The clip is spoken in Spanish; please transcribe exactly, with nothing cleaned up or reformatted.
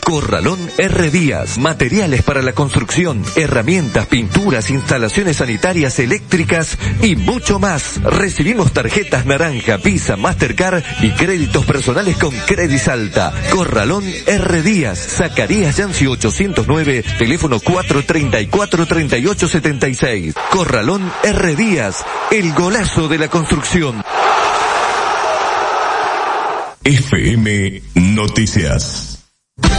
Corralón R. Díaz, materiales para la construcción, herramientas, pinturas, instalaciones sanitarias, eléctricas y mucho más. Recibimos tarjetas naranja, Visa, Mastercard y créditos personales con Credisalta. Corralón R. Díaz, Zacarías Yancy ochocientos nueve, teléfono cuatro treinta y cuatro, treinta y ocho setenta y seis. Corralón R. Díaz, el golazo de la construcción. F M Noticias.